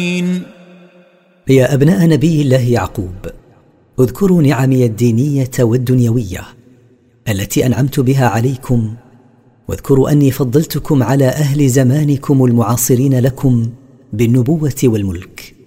يا أبناء نبي الله يعقوب، اذكروا نعمي الدينية والدنيوية التي أنعمت بها عليكم، واذكروا أني فضلتكم على أهل زمانكم المعاصرين لكم بالنبوة والملك.